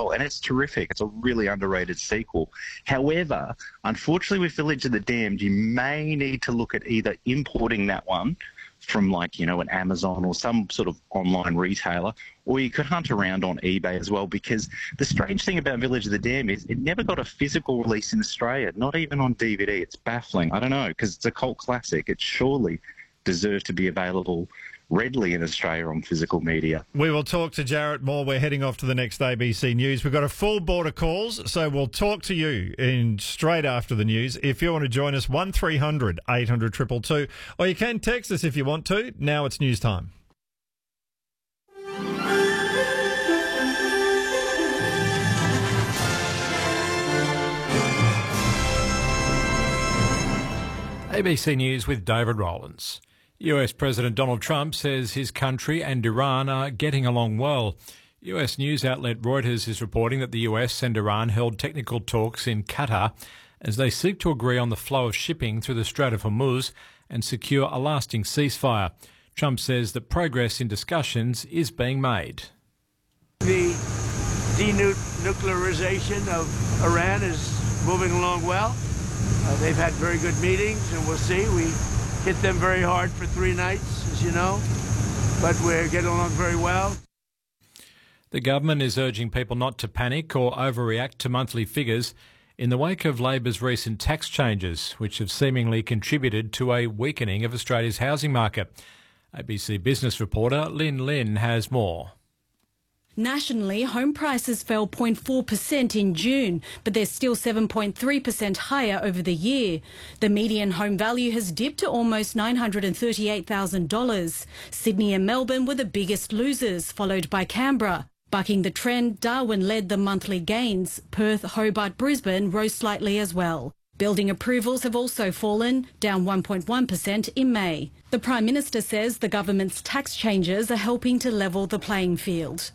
well, and it's terrific. It's a really underrated sequel. However, unfortunately with Village of the Damned, you may need to look at either importing that one from an Amazon or some sort of online retailer, or you could hunt around on eBay as well, because the strange thing about Village of the Damned is it never got a physical release in Australia, not even on DVD. It's baffling. I don't know, because it's a cult classic. It surely deserves to be available readily in Australia on physical media. We will talk to Jarrett more. We're heading off to the next ABC News. We've got a full board of calls, so we'll talk to you straight after the news. If you want to join us, 1300 800 222, or you can text us if you want to. Now it's news time. ABC News with David Rowlands. US President Donald Trump says his country and Iran are getting along well. US news outlet Reuters is reporting that the US and Iran held technical talks in Qatar as they seek to agree on the flow of shipping through the Strait of Hormuz and secure a lasting ceasefire. Trump says that progress in discussions is being made. The denuclearization of Iran is moving along well. They've had very good meetings, and we'll see. We hit them very hard for 3 nights, as you know, but we're getting along very well. The government is urging people not to panic or overreact to monthly figures in the wake of Labor's recent tax changes, which have seemingly contributed to a weakening of Australia's housing market. ABC Business reporter Lynn Lynn has more. Nationally, home prices fell 0.4% in June, but they're still 7.3% higher over the year. The median home value has dipped to almost $938,000. Sydney and Melbourne were the biggest losers, followed by Canberra. Bucking the trend, Darwin led the monthly gains. Perth, Hobart, Brisbane rose slightly as well. Building approvals have also fallen, down 1.1% in May. The Prime Minister says the government's tax changes are helping to level the playing field.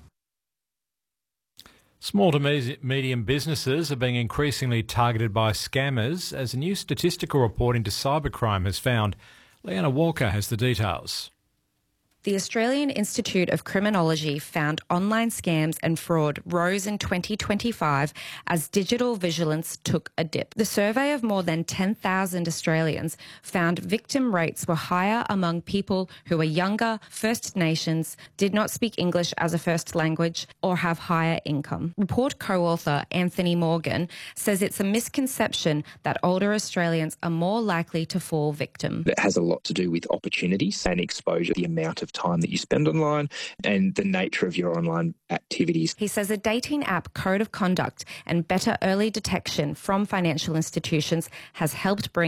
Small to medium businesses are being increasingly targeted by scammers, as a new statistical report into cybercrime has found. Leanna Walker has the details. The Australian Institute of Criminology found online scams and fraud rose in 2025 as digital vigilance took a dip. The survey of more than 10,000 Australians found victim rates were higher among people who are younger, First Nations, did not speak English as a first language, or have higher income. Report co-author Anthony Morgan says it's a misconception that older Australians are more likely to fall victim. It has a lot to do with opportunities and exposure, the amount of time that you spend online and the nature of your online activities. He says a dating app code of conduct and better early detection from financial institutions has helped bring